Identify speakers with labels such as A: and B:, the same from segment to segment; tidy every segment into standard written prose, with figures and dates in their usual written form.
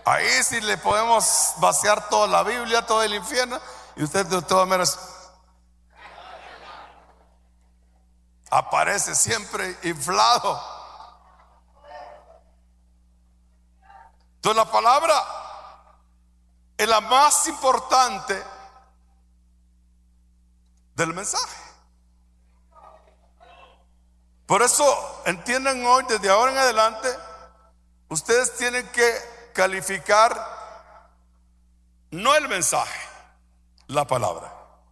A: Ahí sí le podemos vaciar toda la Biblia, todo el infierno, y usted de todas maneras aparece siempre inflado. Entonces la palabra es la más importante del mensaje. Por eso entiendan hoy, desde ahora en adelante, ustedes tienen que calificar no el mensaje, la palabra.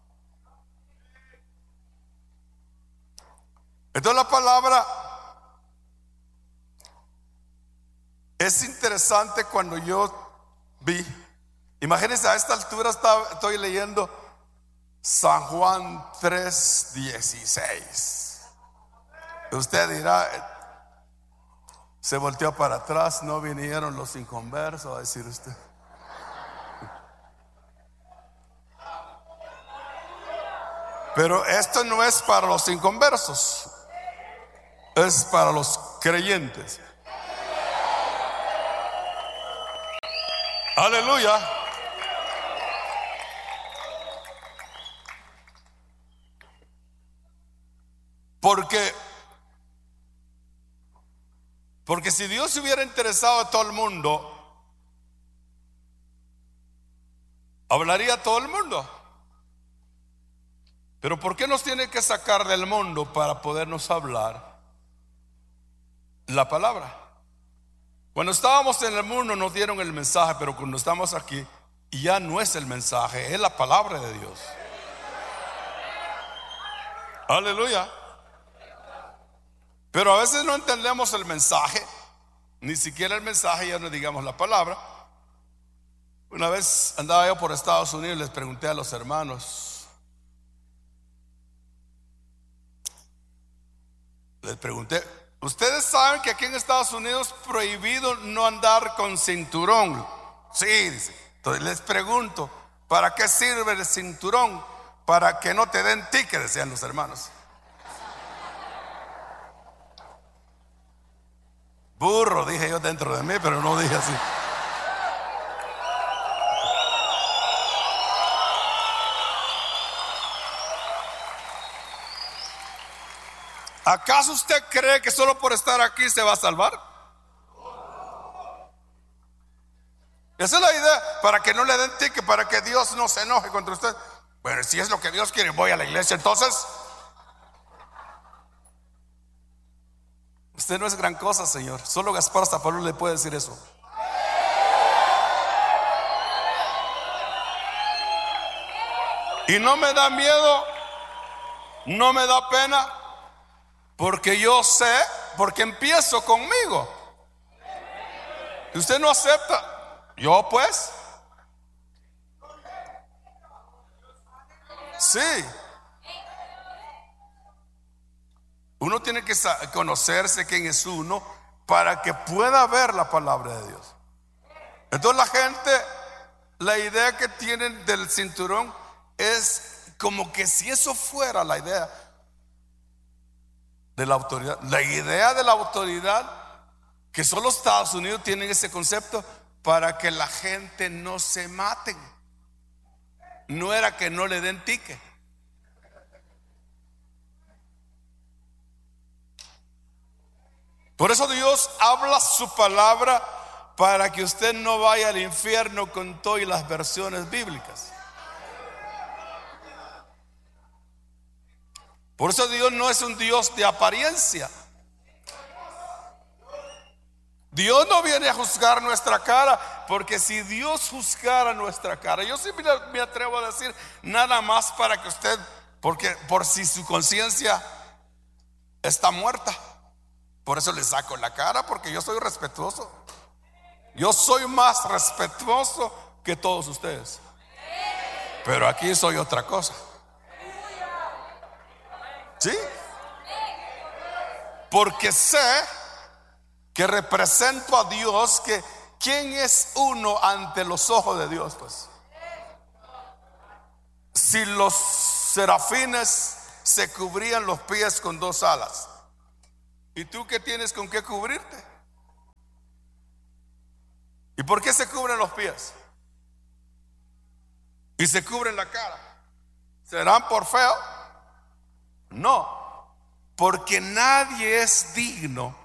A: Entonces la palabra es interesante. Cuando yo vi, imagínense, a esta altura estoy leyendo San Juan 3:16. Usted dirá, se volteó para atrás, no vinieron los inconversos a decir usted. Pero esto no es para los inconversos, es para los creyentes. Aleluya. Porque si Dios se hubiera interesado a todo el mundo, hablaría a todo el mundo. Pero ¿por qué nos tiene que sacar del mundo para podernos hablar la palabra? Cuando estábamos en el mundo nos dieron el mensaje, pero cuando estamos aquí ya no es el mensaje, es la palabra de Dios. Aleluya. Pero a veces no entendemos el mensaje, ni siquiera el mensaje, ya no digamos la palabra. Una vez andaba yo por Estados Unidos y les pregunté a los hermanos, ¿ustedes saben que aquí en Estados Unidos es prohibido no andar con cinturón? Sí, dice. Entonces les pregunto, ¿para qué sirve el cinturón? Para que no te den ticket, decían los hermanos. Burro, dije yo dentro de mí, pero no dije así. ¿Acaso usted cree que solo por estar aquí se va a salvar? Esa es la idea, para que no le den ticket, para que Dios no se enoje contra usted. Bueno, si es lo que Dios quiere, voy a la iglesia entonces. Usted no es gran cosa, Señor. Solo Gaspar Zapalú le puede decir eso. Y no me da miedo, no me da pena, porque yo sé, porque empiezo conmigo. Si usted no acepta, yo pues, sí. Uno tiene que conocerse quién es uno para que pueda ver la palabra de Dios. Entonces la gente, la idea que tienen del cinturón es como que si eso fuera la idea de la autoridad. La idea de la autoridad, que solo Estados Unidos tienen ese concepto, para que la gente no se maten. No era que no le den ticket. Por eso Dios habla su palabra para que usted no vaya al infierno con todas las versiones bíblicas. Por eso Dios no es un Dios de apariencia. Dios no viene a juzgar nuestra cara, porque si Dios juzgara nuestra cara, yo sí me atrevo a decir, nada más para que usted, porque por si su conciencia está muerta. Por eso le saco la cara, porque yo soy respetuoso. Yo soy más respetuoso que todos ustedes. Pero aquí soy otra cosa. ¿Sí? Porque sé que represento a Dios, que ¿quién es uno ante los ojos de Dios? Pues si los serafines se cubrían los pies con 2 alas, ¿y tú qué tienes con qué cubrirte? ¿Y por qué se cubren los pies? Y se cubren la cara. ¿Serán por feo? No, porque nadie es digno.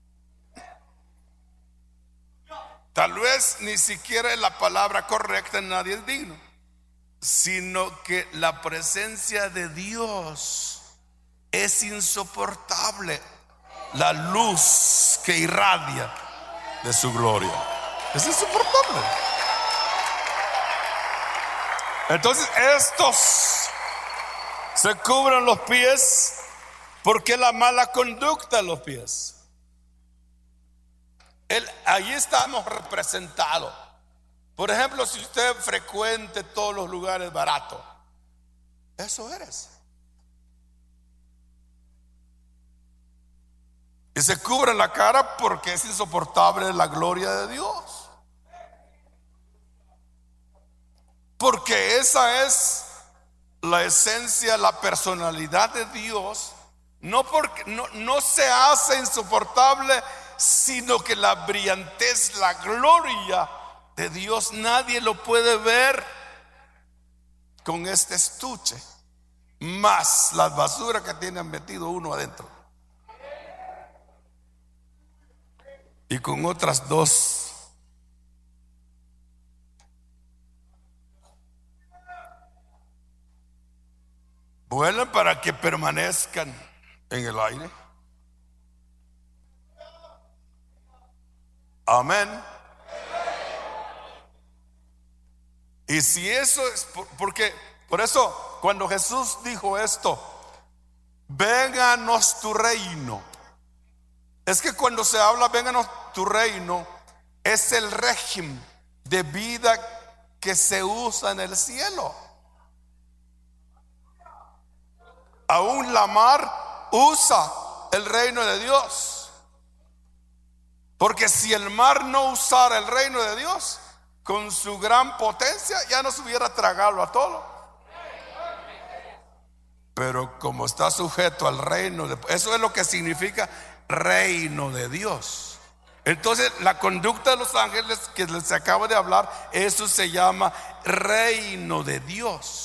A: Tal vez ni siquiera la palabra correcta, nadie es digno, sino que la presencia de Dios es insoportable. La luz que irradia de su gloria es insoportable. Entonces estos se cubren los pies porque la mala conducta en los pies. Allí estamos representados. Por ejemplo, si usted frecuente todos los lugares baratos, eso eres. Y se cubre la cara porque es insoportable la gloria de Dios. Porque esa es la esencia, la personalidad de Dios. No porque no se hace insoportable, sino que la brillantez, la gloria de Dios, nadie lo puede ver con este estuche, más las basuras que tiene metido uno adentro, y con otras dos. Vuelan para que permanezcan en el aire. Amén. Y si eso es porque, por eso cuando Jesús dijo esto, vénganos tu reino, es que cuando se habla vénganos tu reino, es el régimen de vida que se usa en el cielo. Aún la mar usa el reino de Dios, porque si el mar no usara el reino de Dios, con su gran potencia ya nos hubiera tragado a todo. Pero como está sujeto al reino eso es lo que significa reino de Dios. Entonces la conducta de los ángeles que les acabo de hablar, eso se llama reino de Dios.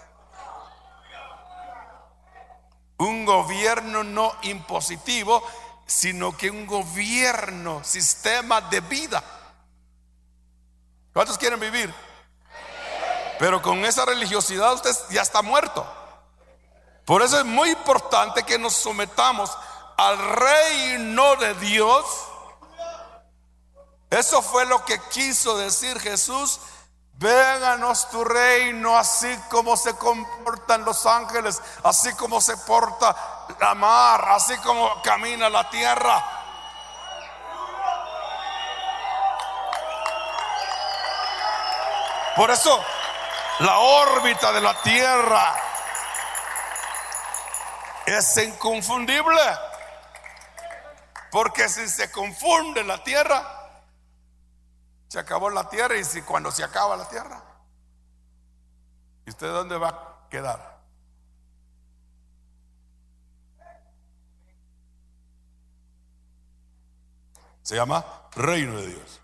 A: Un gobierno no impositivo, sino que un gobierno, sistema de vida. ¿Cuántos quieren vivir? Pero con esa religiosidad usted ya está muerto. Por eso es muy importante que nos sometamos al reino de Dios. Eso fue lo que quiso decir Jesús. Vénganos tu reino, así como se comportan los ángeles, así como se porta la mar, así como camina la tierra. Por eso la órbita de la tierra es inconfundible, porque si se confunde la tierra, se acabó la tierra. Y si cuando se acaba la tierra, ¿y usted dónde va a quedar? Se llama reino de Dios.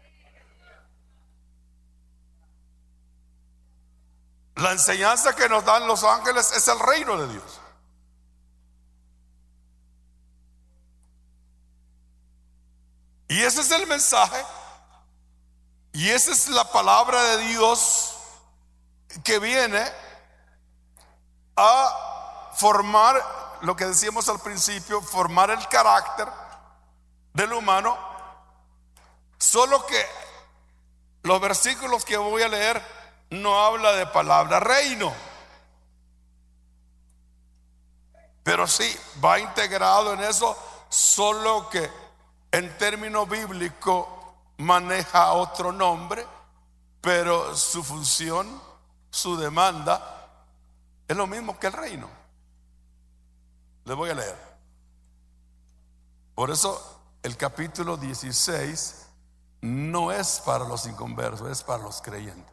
A: La enseñanza que nos dan los ángeles es el reino de Dios. Y ese es el mensaje. Y esa es la palabra de Dios que viene a formar lo que decíamos al principio, formar el carácter del humano. Solo que los versículos que voy a leer no habla de palabra reino, pero sí va integrado en eso, solo que en término bíblico maneja otro nombre, pero su función, su demanda es lo mismo que el reino. Les voy a leer. Por eso el capítulo 16 no es para los inconversos, es para los creyentes.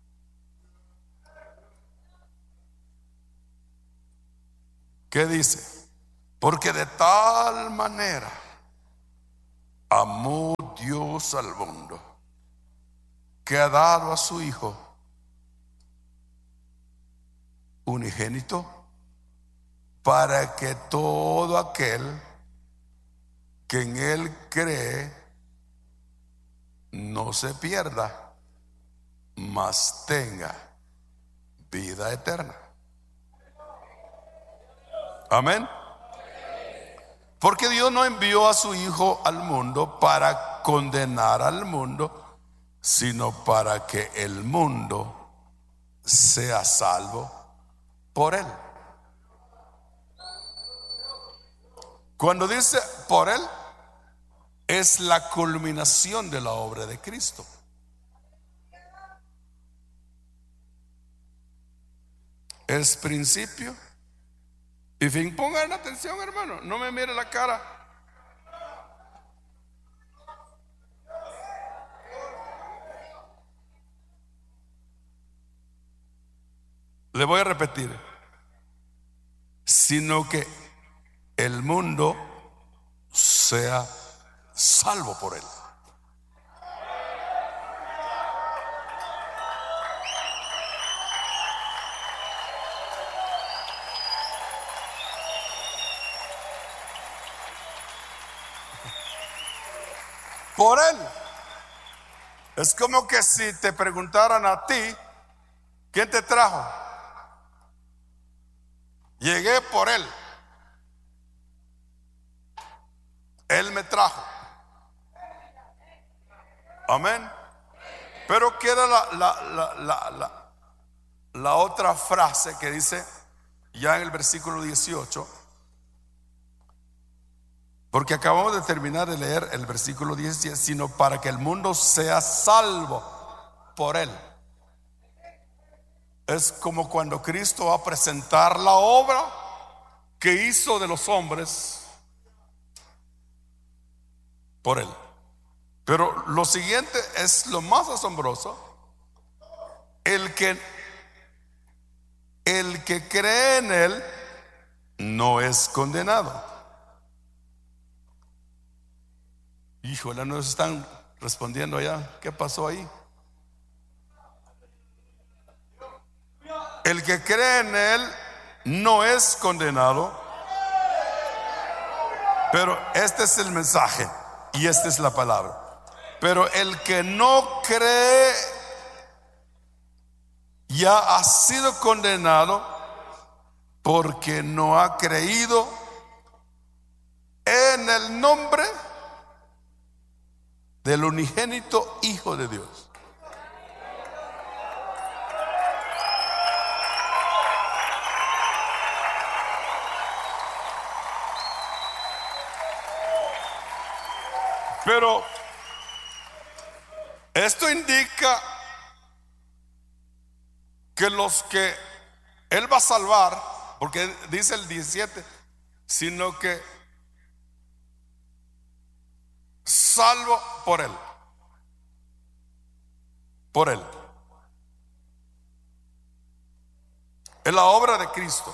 A: ¿Qué dice? Porque de tal manera amó Dios al mundo, que ha dado a su Hijo unigénito, para que todo aquel que en Él cree no se pierda, mas tenga vida eterna. Amén. Porque Dios no envió a su Hijo al mundo para condenar al mundo, sino para que el mundo sea salvo por Él. Cuando dice por Él, es la culminación de la obra de Cristo. Es principio y fin. Pongan atención, hermano, no me mire la cara. Le voy a repetir: sino que el mundo sea salvo por Él. Por Él. Es como que si te preguntaran a ti, ¿quién te trajo? Llegué por Él. Él me trajo. Amén. Pero queda la otra frase que dice ya en el versículo 18, porque acabamos de terminar de leer el versículo 17, sino para que el mundo sea salvo por Él. Es como cuando Cristo va a presentar la obra que hizo de los hombres por Él. Pero lo siguiente es lo más asombroso: el que cree en Él no es condenado. Híjole, no nos están respondiendo allá. ¿Qué pasó ahí? El que cree en Él no es condenado. Pero este es el mensaje y esta es la palabra. Pero el que no cree ya ha sido condenado, porque no ha creído en el nombre del unigénito Hijo de Dios. Pero esto indica que los que Él va a salvar, porque dice el 17, sino que salvo por Él. Por Él. Es la obra de Cristo.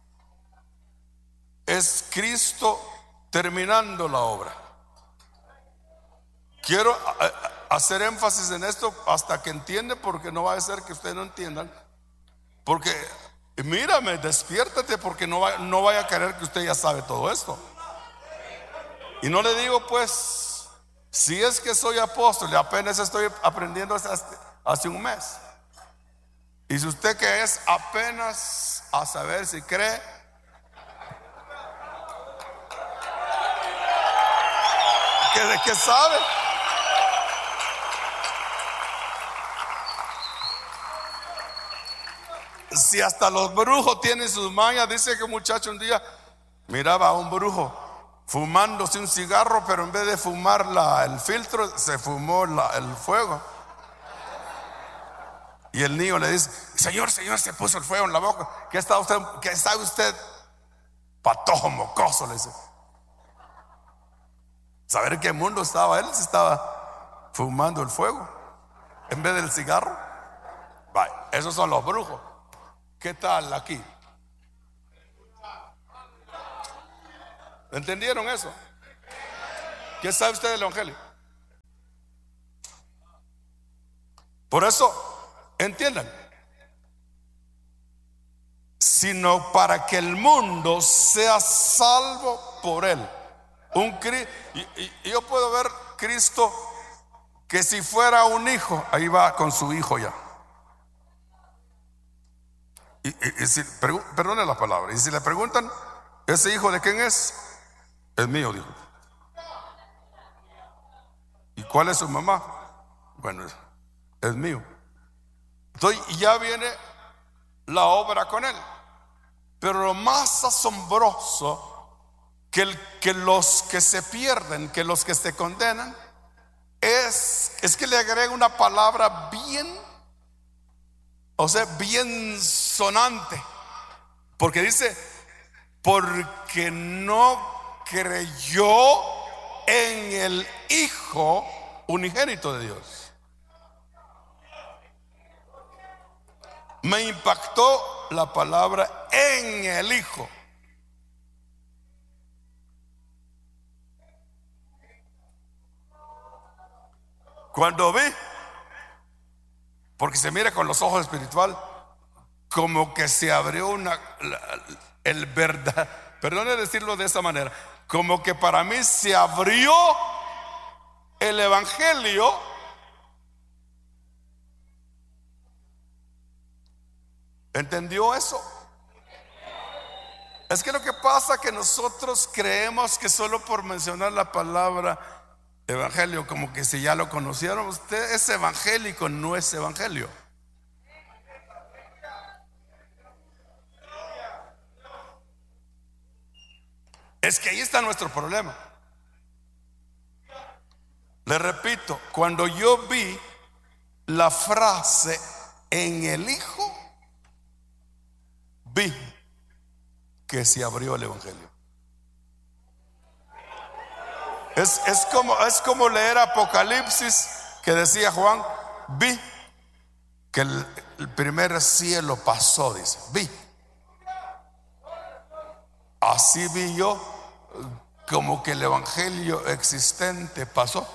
A: Es Cristo terminando la obra. Quiero hacer énfasis en esto hasta que entiende, porque no va a ser que ustedes no entiendan. Porque mírame, despiértate, porque no vaya a creer que usted ya sabe todo esto. Y no le digo, pues, si es que soy apóstol y apenas estoy aprendiendo hace un mes. Y si usted que es apenas a saber si cree, ¿de qué sabe? Si hasta los brujos tienen sus mañas. Dice que un muchacho un día miraba a un brujo fumándose un cigarro, pero en vez de fumar el filtro, se fumó el fuego. Y el niño le dice: señor, se puso el fuego en la boca. ¿Qué sabe usted? Patojo mocoso, le dice. ¿Saber en qué mundo estaba él? Se estaba fumando el fuego en vez del cigarro. Vale, esos son los brujos. ¿Qué tal aquí? ¿Entendieron eso? ¿Qué sabe usted del evangelio? Por eso, entiendan, sino para que el mundo sea salvo por él. Y yo puedo ver Cristo que si fuera un hijo, ahí va con su hijo ya. Y si, perdone la palabra, y si le preguntan, ¿ese hijo de quién es? Es mío, dijo. ¿Y cuál es su mamá? Bueno, es mío. Entonces ya viene la obra con él. Pero lo más asombroso que los que se pierden, que los que se condenan, es que le agrega una palabra bien, o sea, bien sonante, porque dice, porque no creyó en el Hijo unigénito de Dios. Me impactó la palabra en el Hijo. Cuando vi, porque se mira con los ojos espiritual, como que se abrió el verdad, perdone decirlo de esa manera, como que para mí se abrió el evangelio. ¿Entendió eso? Es que lo que pasa es que nosotros creemos que solo por mencionar la palabra evangelio, como que si ya lo conocieron, usted es evangélico, no es evangelio. Es que ahí está nuestro problema. Le repito, cuando yo vi la frase en el Hijo, vi que se abrió el evangelio. Es como leer Apocalipsis, que decía Juan, vi que el primer cielo pasó, dice, vi. Así vi yo, como que el evangelio existente pasó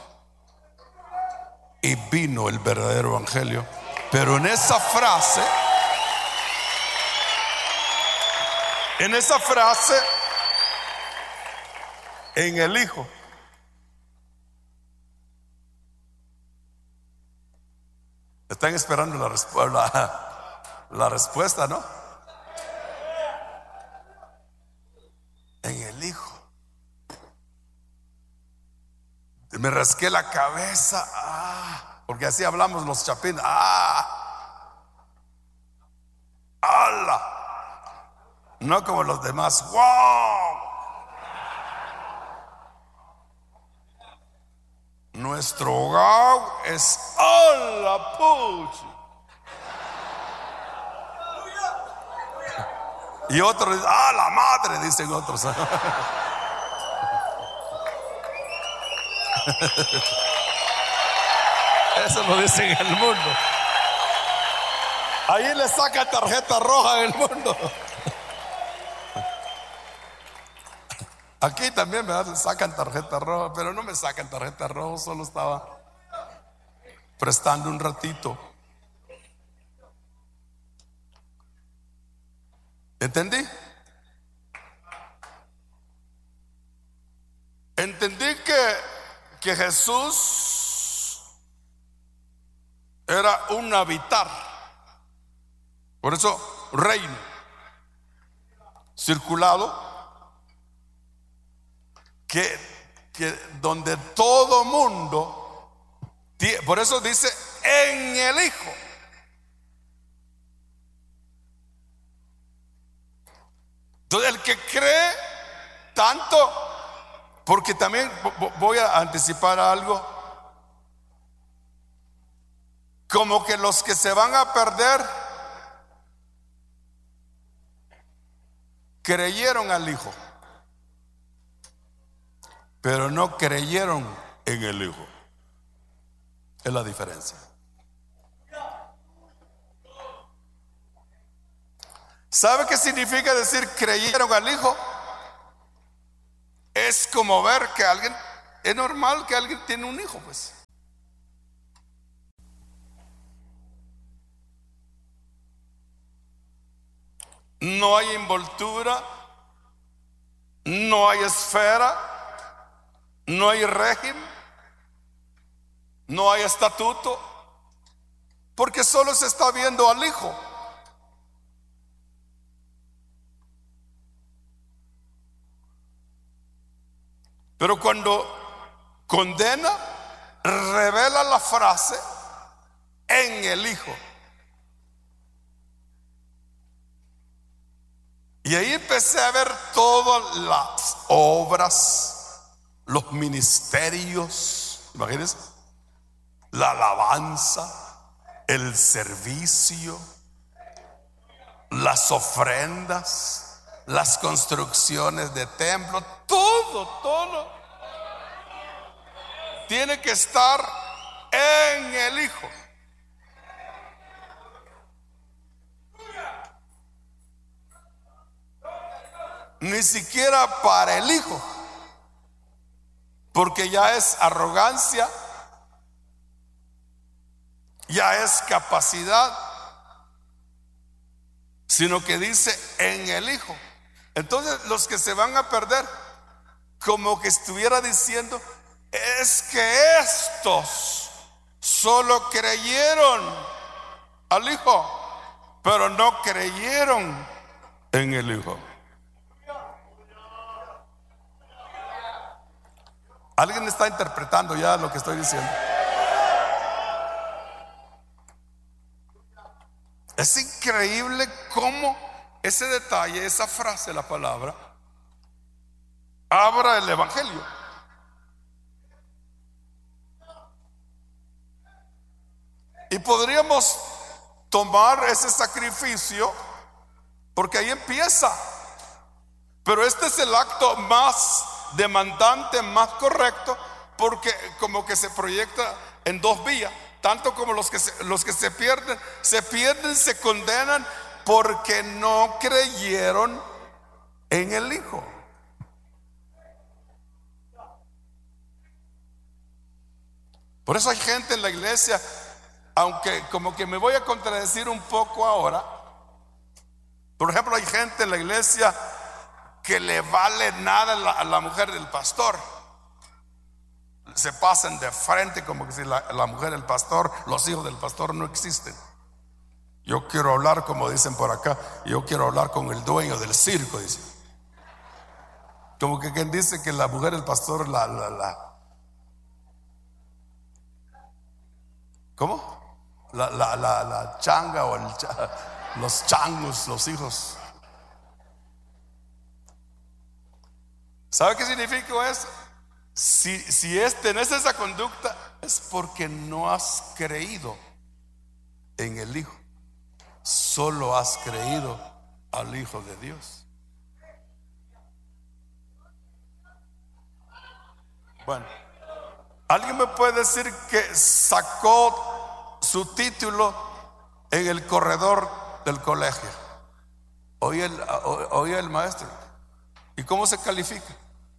A: y vino el verdadero evangelio. Pero en esa frase, en el Hijo, están esperando la respuesta, ¿no? En el Hijo. Me rasqué la cabeza, porque así hablamos los chapines. ¡Hala! No como los demás. ¡Wow! Nuestro hogar es ¡hala, puchi! Y otros dicen, ¡ah, la madre! Dicen otros. Eso lo dicen en el mundo. Ahí le sacan tarjeta roja en el mundo. Aquí también me sacan tarjeta roja, pero no me sacan tarjeta roja, solo estaba prestando un ratito. ¿Entendí? Entendí que Jesús era un habitar. Por eso, reino circulado, que donde todo mundo, por eso dice en el Hijo. Entonces el que cree tanto, porque también voy a anticipar algo, como que los que se van a perder creyeron al Hijo, pero no creyeron en el Hijo. Es la diferencia. ¿Sabe qué significa decir creyeron al Hijo? Es como ver que alguien, es normal que alguien tiene un hijo, pues. no hay envoltura, no hay esfera, no hay régimen, no hay estatuto, porque solo se está viendo al Hijo. Pero cuando condena, revela la frase en el Hijo. Y ahí empecé a ver todas las obras, los ministerios, imagínense, la alabanza, el servicio, las ofrendas, las construcciones de templos, todo tiene que estar en el Hijo. Ni siquiera para el Hijo, porque ya es arrogancia, ya es capacidad, sino que dice en el Hijo. Entonces los que se van a perder, como que estuviera diciendo, es que estos solo creyeron al Hijo, pero no creyeron en el Hijo. ¿Alguien está interpretando ya lo que estoy diciendo? Es increíble cómo ese detalle, esa frase, la palabra, abra el Evangelio. Y podríamos tomar ese sacrificio, porque ahí empieza. Pero este es el acto más demandante, más correcto, porque como que se proyecta en dos vías. Tanto como los que se pierden, se condenan porque no creyeron en el Hijo. Por eso hay gente en la iglesia, aunque como que me voy a contradecir un poco ahora. Por ejemplo, hay gente en la iglesia que le vale nada a la mujer del pastor. Se pasan de frente como que si la mujer del pastor, los hijos del pastor no existen. Yo quiero hablar, como dicen por acá, yo quiero hablar con el dueño del circo, dice. Como que quien dice que la mujer del pastor ¿cómo? La changa o los changos, los hijos. ¿Sabe qué significa eso? Si tenés esa conducta, es porque no has creído en el Hijo. Solo has creído al Hijo de Dios. Bueno, ¿alguien me puede decir que sacó su título en el corredor del colegio? Oía el maestro. ¿Y cómo se califica?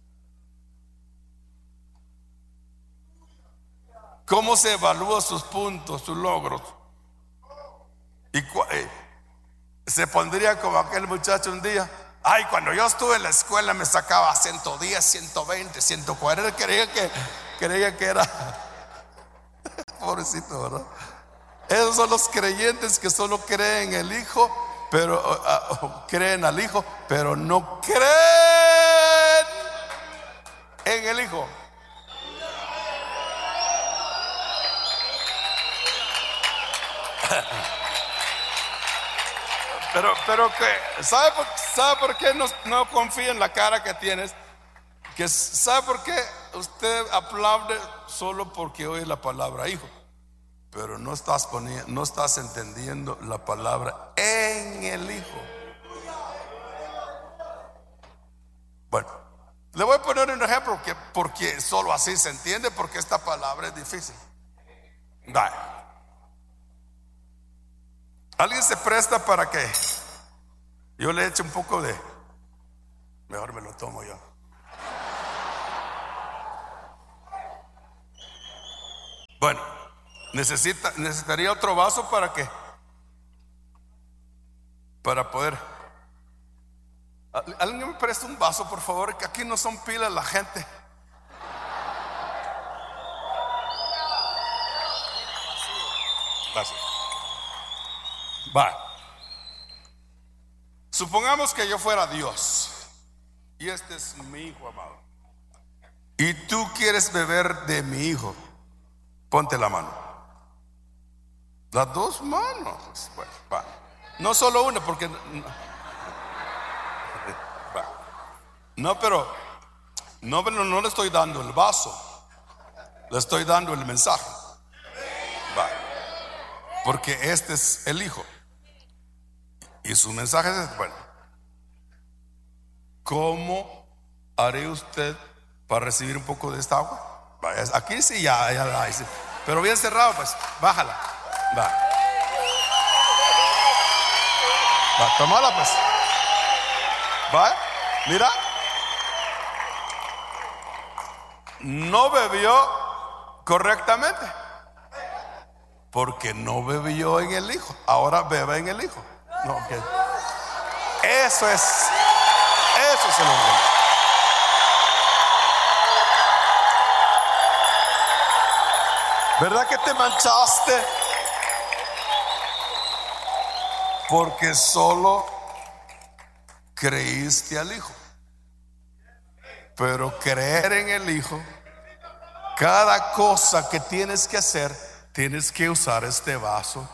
A: ¿Cómo se evalúa sus puntos, sus logros? Y se pondría como aquel muchacho un día: ay, cuando yo estuve en la escuela me sacaba 110, 120, 140. Creía que era pobrecito, ¿verdad? Esos son los creyentes que solo creen en el Hijo, pero creen al Hijo, pero no creen en el Hijo. Pero que ¿sabe por qué no confía en la cara que tienes? Que ¿sabe por qué usted aplaude? Solo porque oye la palabra Hijo, pero no estás entendiendo la palabra en el Hijo. Bueno, le voy a poner un ejemplo porque solo así se entiende, porque esta palabra es difícil. ¿Alguien se presta para que yo le eche un poco de? Mejor me lo tomo yo. Bueno, necesitaría otro vaso para poder ¿Alguien me presta un vaso, por favor? Que aquí no son pilas la gente. Gracias. Va. Supongamos que yo fuera Dios y este es mi hijo amado, y tú quieres beber de mi hijo. Ponte la mano. Las dos manos. Bueno, va. No solo una, porque va. No, pero no le estoy dando el vaso, le estoy dando el mensaje. Va. Porque este es el hijo y su mensaje es, bueno, ¿cómo haré usted para recibir un poco de esta agua? Va, aquí sí, ya, sí. Pero bien cerrado, pues, bájala. Va, tomala, pues. Va, mira. No bebió correctamente porque no bebió en el hijo. Ahora bebe en el hijo. No, okay. Eso es el orden. ¿Verdad que te manchaste? Porque solo creíste al hijo. Pero creer en el hijo, cada cosa que tienes que hacer, tienes que usar este vaso.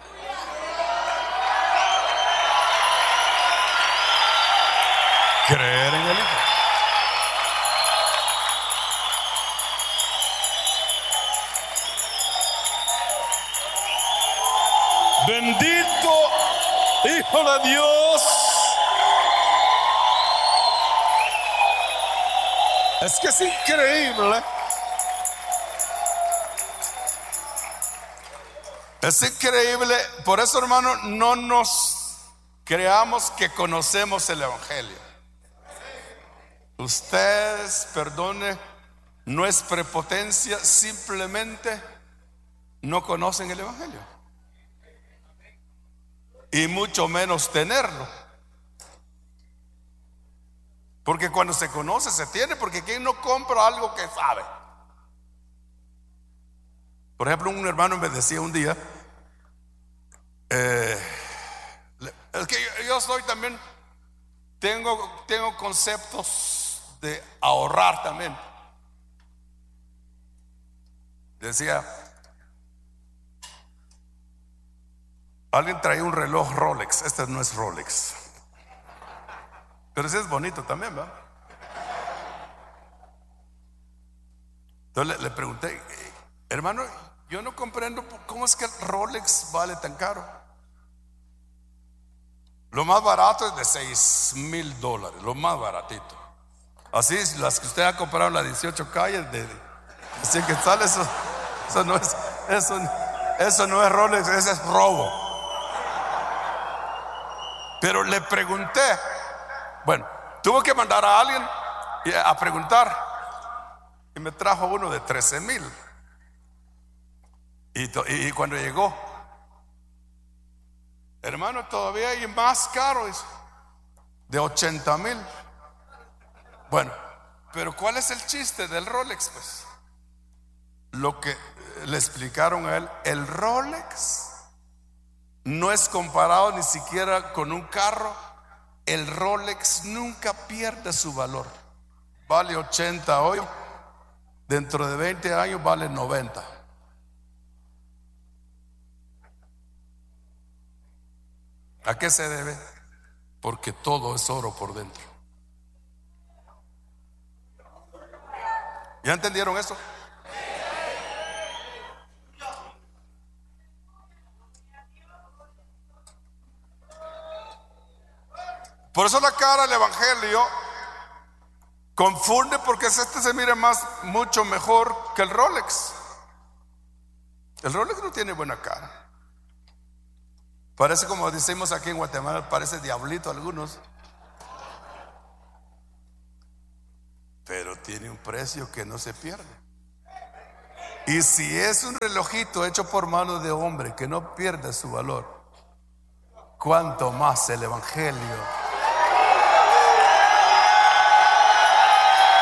A: Creer en el hijo. Bendito Hijo de Dios. Es que es increíble. Es increíble. Por eso, hermano, no nos creamos que conocemos el evangelio. Ustedes, perdone, no es prepotencia, simplemente no conocen el evangelio. Y mucho menos tenerlo. Porque cuando se conoce se tiene, porque ¿quién no compra algo que sabe? Por ejemplo, un hermano me decía un día, es que yo soy también, tengo conceptos de ahorrar también. Decía, alguien traía un reloj Rolex. Este no es Rolex, pero ese es bonito también, ¿va? Entonces le pregunté, hermano, yo no comprendo cómo es que el Rolex vale tan caro. Lo más barato es de $6,000, lo más baratito. Así es, las que usted ha comprado en las 18 calles, así que sale eso no es Rolex, ese es robo. Pero le pregunté, bueno, tuvo que mandar a alguien a preguntar y me trajo uno de 13,000. Y cuando llegó, hermano, todavía hay más caros, de 80,000. Bueno, pero ¿cuál es el chiste del Rolex? Pues lo que le explicaron a él, el Rolex no es comparado ni siquiera con un carro. El Rolex nunca pierde su valor. Vale 80 hoy, dentro de 20 años vale 90. ¿A qué se debe? Porque todo es oro por dentro. ¿Ya entendieron eso? Por eso la cara del evangelio confunde, porque este se mira mucho mejor que el Rolex. El Rolex no tiene buena cara. Parece, como decimos aquí en Guatemala, parece diablito algunos. Pero tiene un precio que no se pierde. Y si es un relojito hecho por mano de hombre que no pierde su valor, ¿cuánto más el evangelio?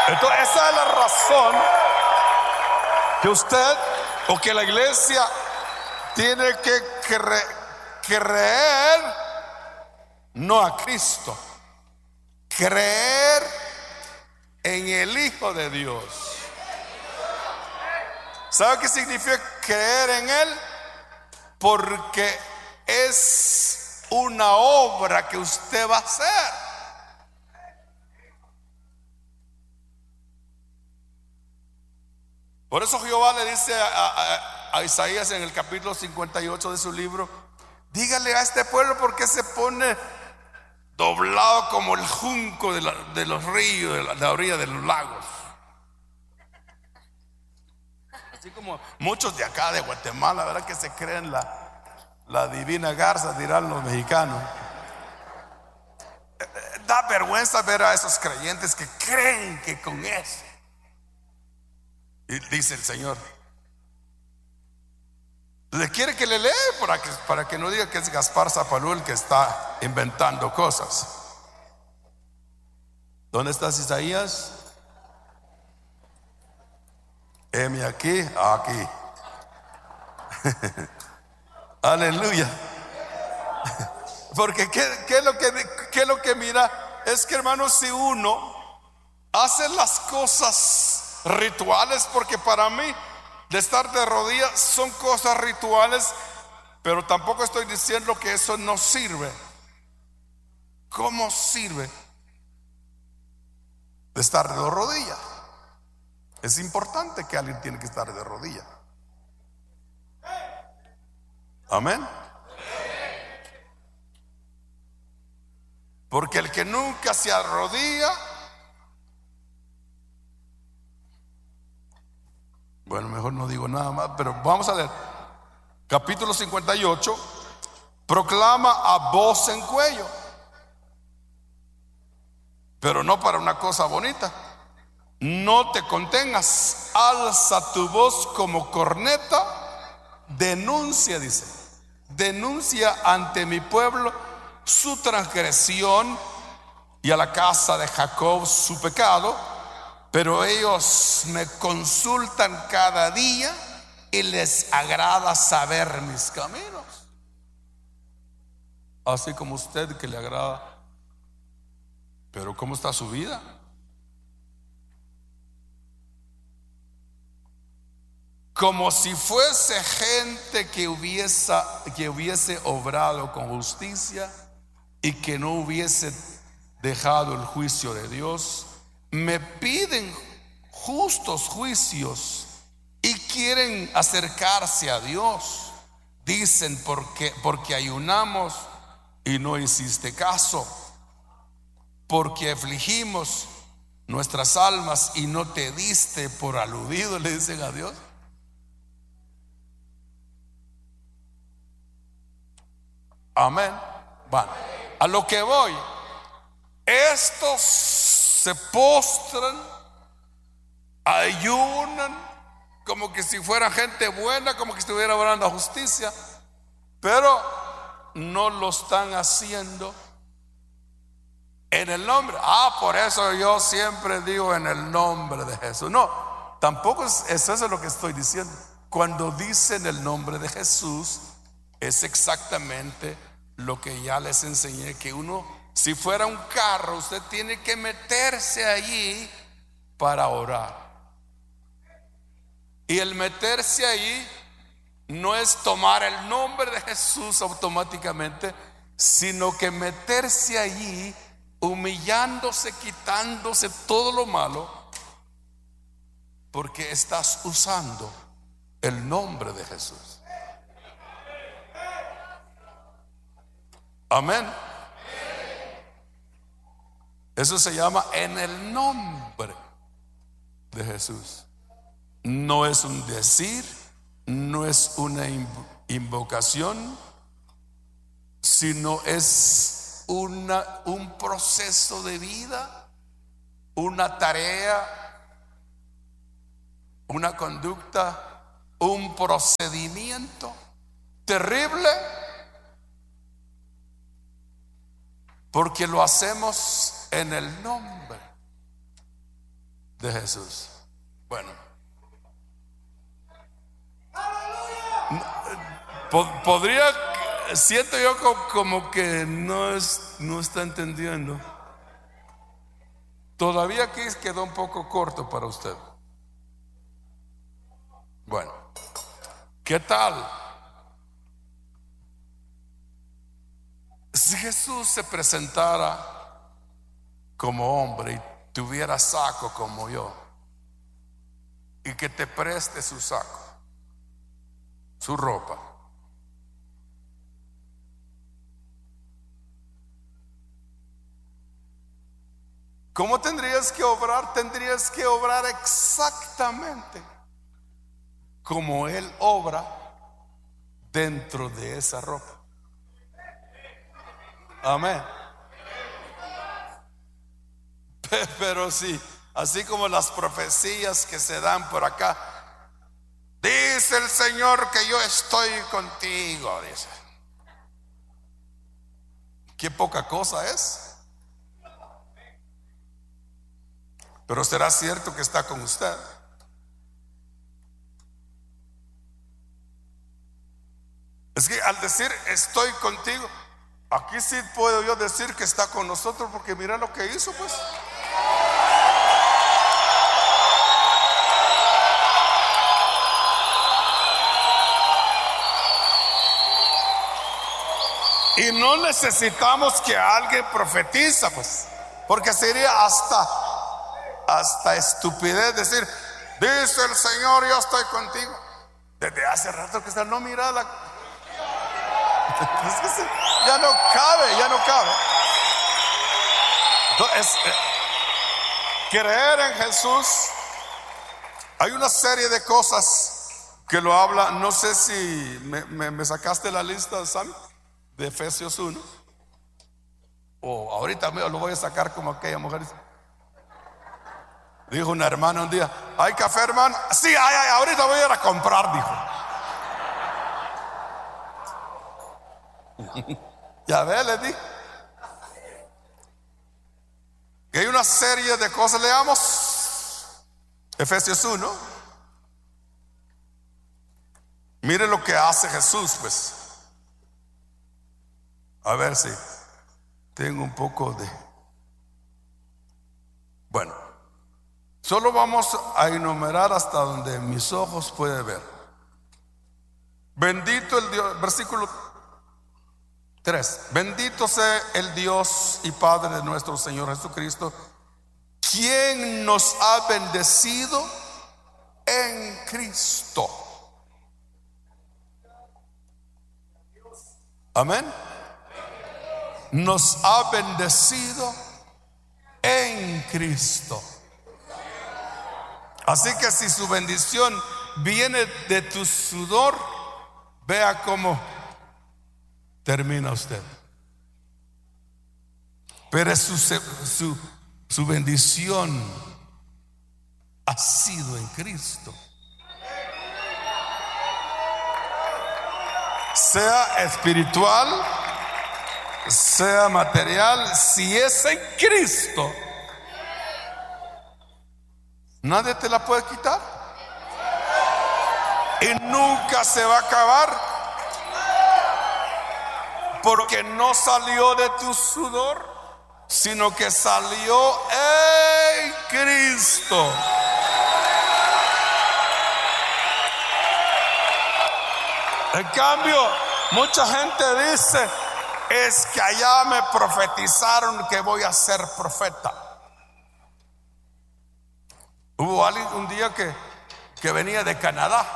A: Entonces, esa es la razón que usted o que la iglesia tiene que creer, no a Cristo, creer en el Hijo de Dios. ¿Sabe qué significa creer en Él? Porque es una obra que usted va a hacer. Por eso Jehová le dice a Isaías en el capítulo 58 de su libro: dígale a este pueblo por qué se pone doblado como el junco de los ríos, de la orilla de los lagos. Así como muchos de acá de Guatemala, ¿verdad? Que se creen la divina garza, dirán los mexicanos. Da vergüenza ver a esos creyentes que creen que con eso. Y dice el Señor, le quiere que le lee para que no diga que es Gaspar Zapalú el que está inventando cosas. ¿Dónde estás, Isaías? Heme aquí, aquí. Aleluya. Porque ¿qué es lo que mira? Es que, hermanos, si uno hace las cosas rituales, porque para mí de estar de rodillas son cosas rituales, pero tampoco estoy diciendo que eso no sirve. ¿Cómo sirve de estar de rodillas? Es importante que alguien tiene que estar de rodillas. Amén. Porque el que nunca se arrodilla, bueno, mejor no digo nada más, pero vamos a leer. Capítulo 58. Proclama a voz en cuello, pero no para una cosa bonita. No te contengas, alza tu voz como corneta, denuncia, dice, denuncia ante mi pueblo su transgresión y a la casa de Jacob su pecado. Pero ellos me consultan cada día y les agrada saber mis caminos. Así como usted que le agrada. Pero ¿cómo está su vida? Como si fuese gente que hubiese obrado con justicia y que no hubiese dejado el juicio de Dios. Me piden justos juicios y quieren acercarse a Dios. Dicen porque ayunamos y no hiciste caso, porque afligimos nuestras almas y no te diste por aludido, le dicen a Dios. Amén. Bueno, a lo que voy, estos se postran, ayunan, como que si fuera gente buena, como que estuviera obrando justicia, pero no lo están haciendo en el nombre. Por eso yo siempre digo en el nombre de Jesús. No, tampoco es eso lo que estoy diciendo. Cuando dicen el nombre de Jesús, es exactamente lo que ya les enseñé, que uno, si fuera un carro, usted tiene que meterse allí para orar. Y el meterse allí no es tomar el nombre de Jesús automáticamente, sino que meterse allí humillándose, quitándose todo lo malo, porque estás usando el nombre de Jesús. Amén. Eso se llama en el nombre de Jesús. No es un decir, no es una invocación, sino es un proceso de vida, una tarea, una conducta, un procedimiento terrible, porque lo hacemos en el nombre de Jesús. Bueno, podría, siento yo como que no está entendiendo. Todavía aquí quedó un poco corto para usted. Bueno, ¿qué tal si Jesús se presentara como hombre y tuviera saco como yo, y que te preste su saco, su ropa? ¿Cómo tendrías que obrar? Tendrías que obrar exactamente como Él obra dentro de esa ropa. Amén. Pero sí, así como las profecías que se dan por acá, dice el Señor que yo estoy contigo, dice. Qué poca cosa es. Pero será cierto que está con usted. Es que al decir estoy contigo, aquí sí puedo yo decir que está con nosotros, porque mira lo que hizo, pues. Y no necesitamos que alguien profetiza, pues, porque sería hasta estupidez decir, dice el Señor, yo estoy contigo. Desde hace rato que está, no mira la... ya no cabe. Entonces, creer en Jesús, hay una serie de cosas que lo habla. No sé si me sacaste la lista, Sammy, de Efesios 1, o ahorita lo voy a sacar como aquella mujer. Dijo una hermana un día, ¿hay café, hermano? Sí, ahorita voy a ir a comprar, dijo. Ya ve, le di. Y hay una serie de cosas. Leamos Efesios 1. Mire lo que hace Jesús, pues. A ver si tengo un poco de... Bueno, solo vamos a enumerar hasta donde mis ojos pueden ver. Bendito el Dios, versículo 3. Bendito sea el Dios y Padre de nuestro Señor Jesucristo, quien nos ha bendecido en Cristo. Amén. Nos ha bendecido en Cristo. Así que si su bendición viene de tu sudor, vea cómo termina usted. Pero su bendición ha sido en Cristo. Sea espiritual, sea material, si es en Cristo, nadie te la puede quitar. Y nunca se va a acabar, porque no salió de tu sudor, sino que salió en Cristo. En cambio, mucha gente dice, es que allá me profetizaron que voy a ser profeta. Hubo alguien un día que venía de Canadá.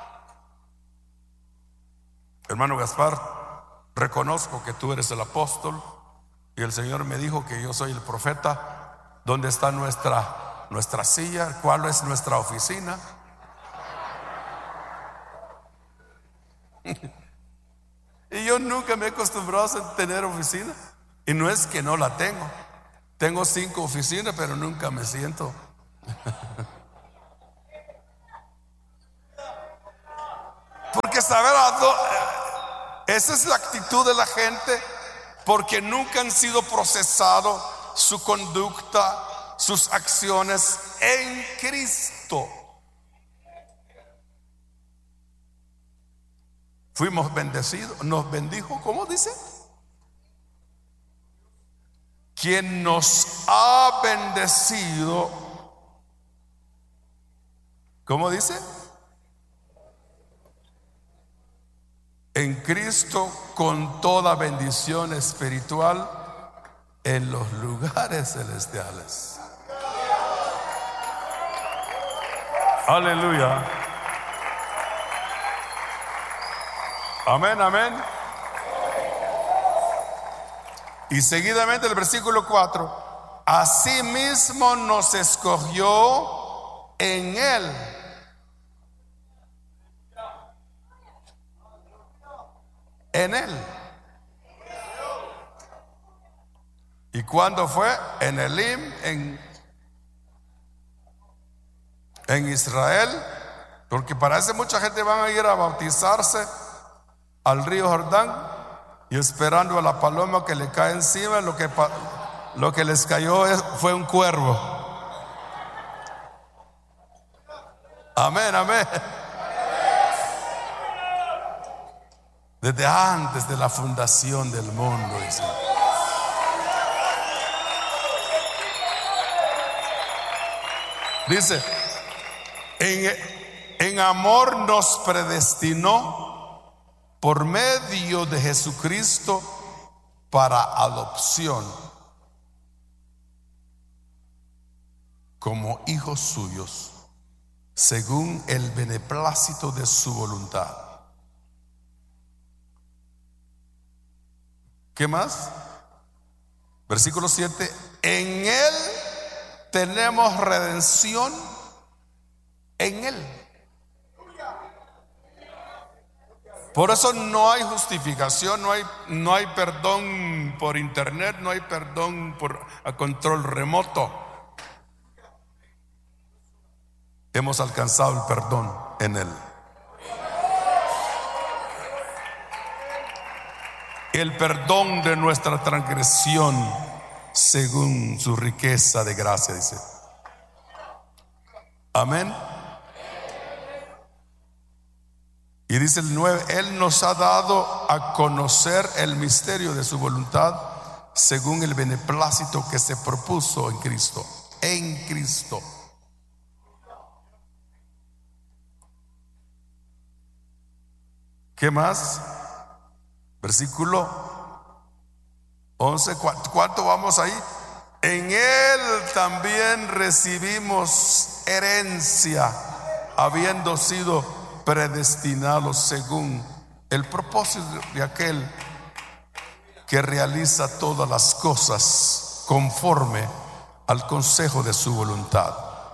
A: Hermano Gaspar, reconozco que tú eres el apóstol y el Señor me dijo que yo soy el profeta. ¿Dónde está nuestra silla? ¿Cuál es nuestra oficina? Y yo nunca me he acostumbrado a tener oficina. Y no es que no la tengo. Tengo 5 oficinas, pero nunca me siento. Porque saber, esa es la actitud de la gente, porque nunca han sido procesados su conducta, sus acciones en Cristo fuimos bendecidos, nos bendijo, ¿cómo dice? Quien nos ha bendecido, ¿cómo dice? En Cristo con toda bendición espiritual en los lugares celestiales. Aleluya. Amén, amén. Y seguidamente el versículo 4: asimismo nos escogió en Él. En Él. ¿Y cuándo fue? En Elim, en Israel. Porque parece mucha gente van a ir a bautizarse al río Jordán y esperando a la paloma que le cae encima. Lo que les cayó fue un cuervo. Amén, amén. Desde antes de la fundación del mundo, dice. Dice, en amor nos predestinó por medio de Jesucristo para adopción como hijos suyos, según el beneplácito de su voluntad. ¿Qué más? Versículo 7: en Él tenemos redención, en Él. Por eso no hay justificación, no hay perdón por internet, no hay perdón por a control remoto. Hemos alcanzado el perdón en Él. El perdón de nuestra transgresión según su riqueza de gracia, dice. Amén. Y dice el 9: Él nos ha dado a conocer el misterio de su voluntad según el beneplácito que se propuso en Cristo. En Cristo. ¿Qué más? Versículo 11. ¿Cuánto vamos ahí? En Él también recibimos herencia, habiendo sido predestinados según el propósito de aquel que realiza todas las cosas conforme al consejo de su voluntad.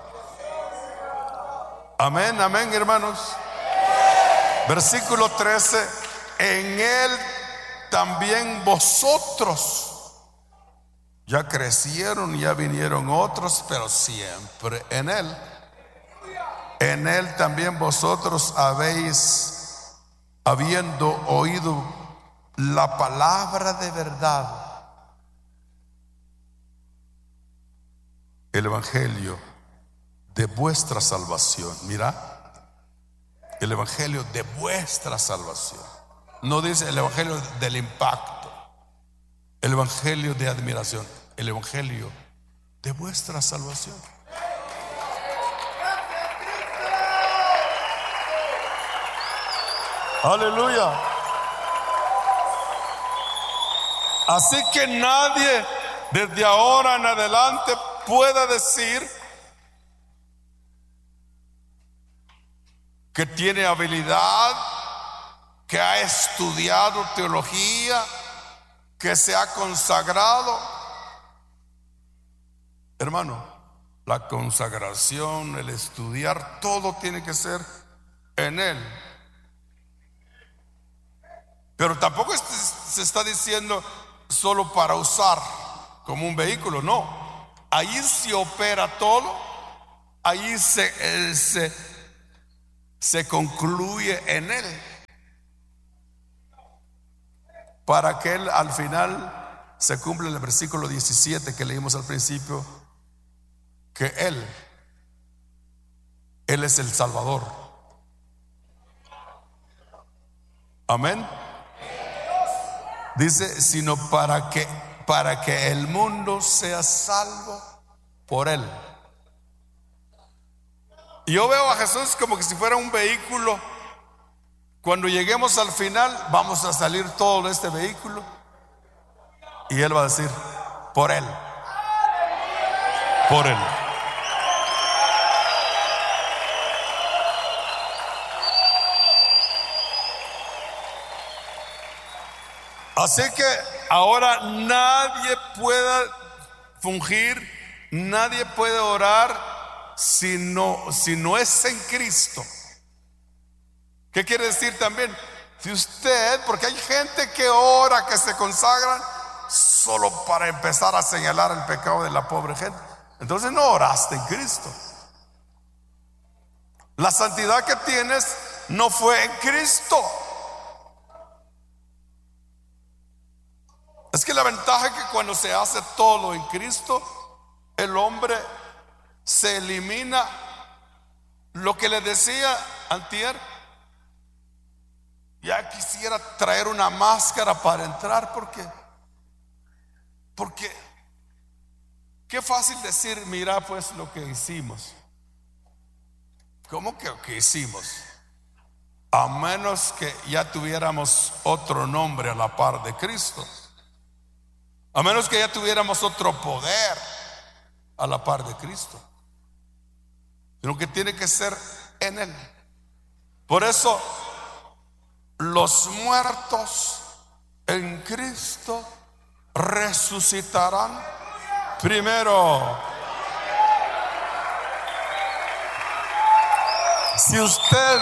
A: Amén, amén, hermanos. Versículo 13: en Él también vosotros ya crecieron, ya vinieron otros, pero siempre en Él. En Él también vosotros habéis, habiendo oído la palabra de verdad, el evangelio de vuestra salvación. Mira, el evangelio de vuestra salvación. No dice el evangelio del impacto, el evangelio de admiración, el evangelio de vuestra salvación. Aleluya. Así que nadie desde ahora en adelante pueda decir que tiene habilidad, que ha estudiado teología, que se ha consagrado. Hermano, la consagración, el estudiar, todo tiene que ser en Él. Pero tampoco se está diciendo solo para usar como un vehículo, no. Ahí se opera todo, ahí se concluye en Él, para que Él al final se cumpla el versículo 17 que leímos al principio, que Él Él es el Salvador. Amén. Dice, sino para que el mundo sea salvo por Él. Y yo veo a Jesús como que si fuera un vehículo. Cuando lleguemos al final, vamos a salir todos de este vehículo y Él va a decir, por Él, por Él. Así que ahora nadie puede fungir, nadie puede orar si no es en Cristo. ¿Qué quiere decir también? Si usted, porque hay gente que ora, que se consagran solo para empezar a señalar el pecado de la pobre gente, entonces no oraste en Cristo. La santidad que tienes no fue en Cristo. Es que la ventaja es que cuando se hace todo en Cristo, el hombre se elimina. Lo que le decía antier, ya quisiera traer una máscara para entrar, porque qué fácil decir, mira pues lo que hicimos. ¿Cómo que hicimos? A menos que ya tuviéramos otro nombre a la par de Cristo. A menos que ya tuviéramos otro poder a la par de Cristo. Sino que tiene que ser en Él. Por eso los muertos en Cristo resucitarán primero. Si usted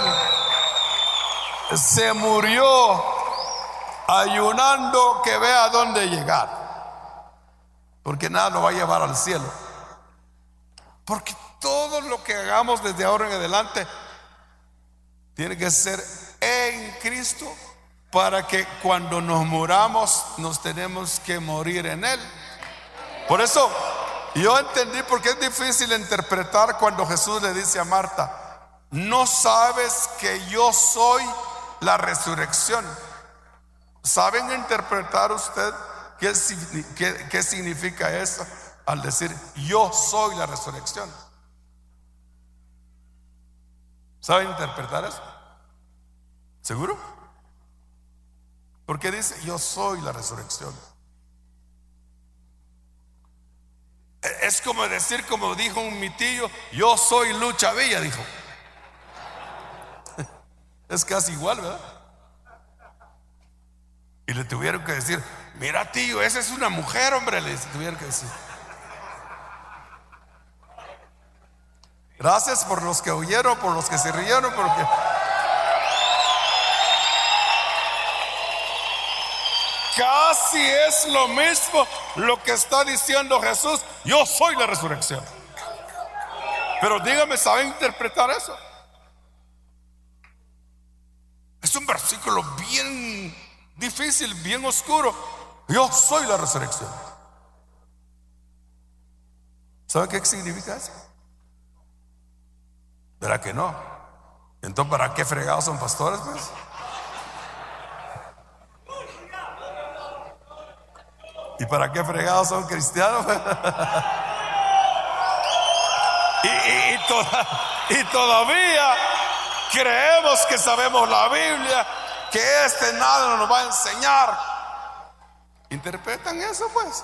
A: se murió ayunando, que vea dónde llegar, porque nada lo va a llevar al cielo. Porque todo lo que hagamos desde ahora en adelante tiene que ser en Cristo, para que cuando nos muramos nos tenemos que morir en Él. Por eso yo entendí por qué es difícil interpretar cuando Jesús le dice a Marta, no sabes que yo soy la resurrección. ¿Saben interpretar usted qué significa eso al decir yo soy la resurrección? ¿Saben interpretar eso? ¿Seguro? Porque dice yo soy la resurrección. Es como decir, como dijo mi tío, yo soy Lucha Villa, dijo. Es casi igual, ¿verdad? Y le tuvieron que decir, mira tío, esa es una mujer, hombre, le tuvieron que decir. Gracias por los que oyeron, por los que se rieron, porque casi es lo mismo lo que está diciendo Jesús, yo soy la resurrección. Pero dígame, ¿saben interpretar eso? Es un versículo bien difícil, bien oscuro. Yo soy la resurrección. ¿Saben qué significa eso? ¿Verdad que no? Entonces, ¿para qué fregados son pastores, pues? ¿Y para qué fregados son cristianos? y todavía creemos que sabemos la Biblia, que nada nos va a enseñar. ¿Interpretan eso, pues?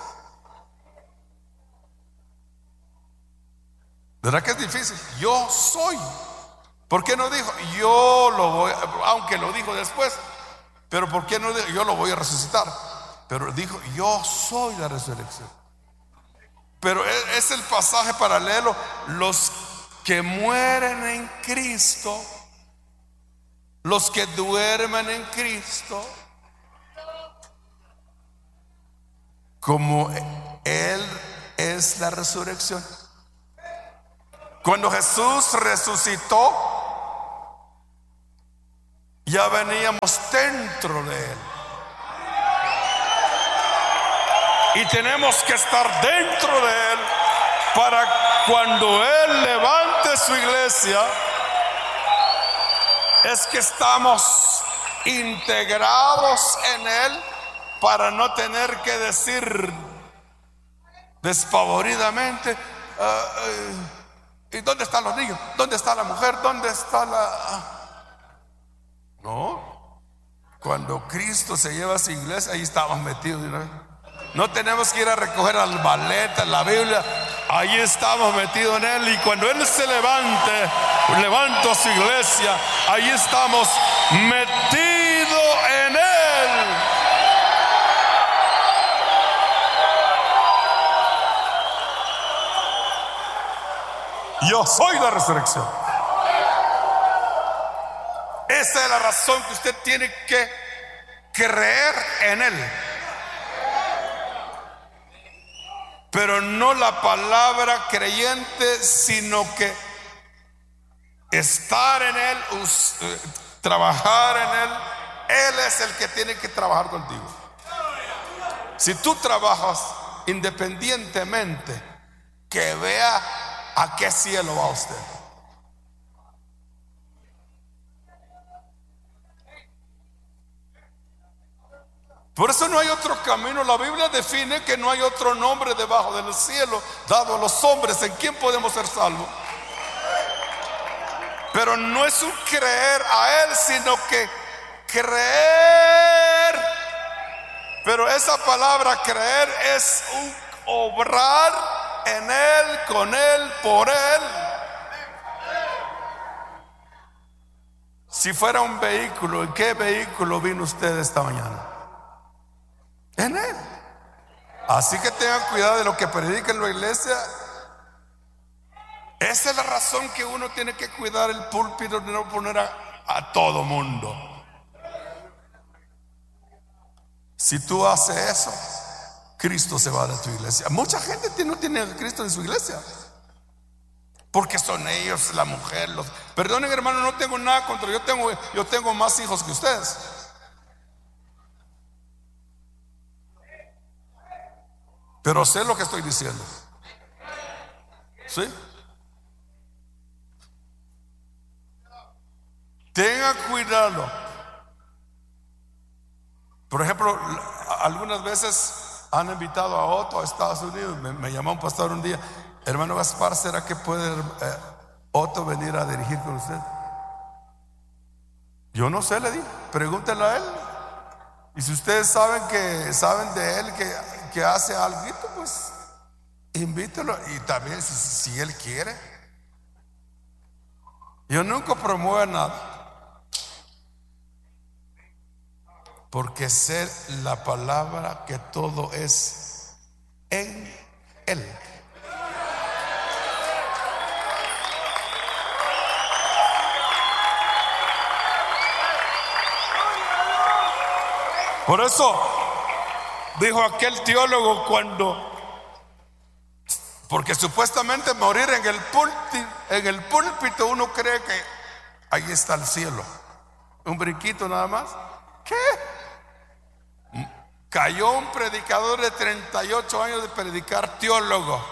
A: ¿Verdad que es difícil? Yo soy. ¿Por qué no dijo yo lo voy, aunque lo dijo después? Pero ¿por qué no dijo yo lo voy a resucitar? Pero dijo yo soy la resurrección. Pero es el pasaje paralelo. Los que mueren en Cristo, los que duermen en Cristo, como Él es la resurrección. Cuando Jesús resucitó, ya veníamos dentro de Él. Y tenemos que estar dentro de Él para cuando Él levante su iglesia, es que estamos integrados en Él para no tener que decir despavoridamente, ¿y dónde están los niños? ¿Dónde está la mujer? ¿Dónde está la...? No, cuando Cristo se lleva a su iglesia, ahí estamos metidos, ¿no? No tenemos que ir a recoger al ballet, a la Biblia. Ahí estamos metidos en Él. Y cuando Él se levanta a su iglesia, ahí estamos metidos en Él. Yo soy la resurrección. Esa es la razón que usted tiene que creer en Él. Pero no la palabra creyente, sino que estar en Él, trabajar en Él. Él es el que tiene que trabajar contigo. Si tú trabajas independientemente, que vea a qué cielo va usted. Por eso no hay otro camino. La Biblia define que no hay otro nombre debajo del cielo dado a los hombres en quien podemos ser salvos. Pero no es un creer a Él, sino que creer. Pero esa palabra creer es un obrar en Él, con Él, por Él. Si fuera un vehículo, ¿en qué vehículo vino usted esta mañana? En Él. Así que tengan cuidado de lo que predica en la iglesia. Esa es la razón que uno tiene que cuidar el púlpito, de no poner a todo mundo. Si tú haces eso, Cristo se va de tu iglesia. Mucha gente no tiene a Cristo en su iglesia porque son ellos, la mujer, perdonen, hermano, no tengo nada contra. Yo tengo más hijos que ustedes. Pero sé lo que estoy diciendo. ¿Sí? Tenga cuidado. Por ejemplo, algunas veces han invitado a Otto a Estados Unidos. Me llamó un pastor un día: hermano Gaspar, ¿será que puede Otto venir a dirigir con usted? Yo no sé, le dije, pregúntenle a él. Y si ustedes saben de él que hace algo, pues invítelo. Y también si él quiere. Yo nunca promuevo nada, porque sé la palabra que todo es en Él. Por eso dijo aquel teólogo porque supuestamente morir en el púlpito uno cree que ahí está el cielo, un brinquito nada más. ¿Qué? Cayó un predicador de 38 años de predicar, teólogo.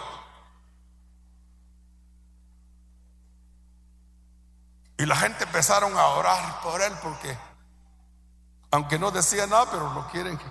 A: Y la gente empezaron a orar por él, porque aunque no decía nada, pero lo quieren.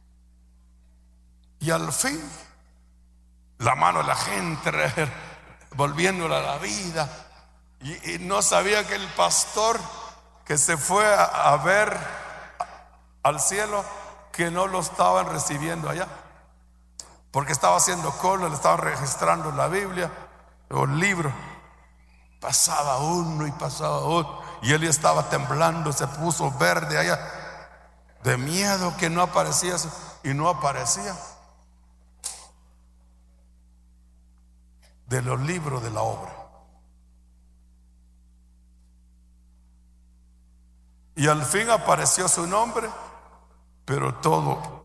A: Y al fin, la mano de la gente volviéndola a la vida. Y no sabía que el pastor que se fue a ver al cielo, que no lo estaban recibiendo allá, porque estaba haciendo cola, le estaban registrando la Biblia o el libro. Pasaba uno y pasaba otro, y él ya estaba temblando, se puso verde allá de miedo que no aparecía, y no aparecía de los libros de la obra. Y al fin apareció su nombre, pero todo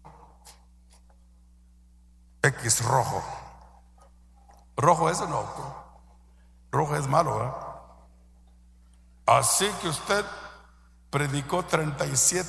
A: X rojo. Rojo eso no, rojo es malo, ¿verdad? Así que usted predicó 37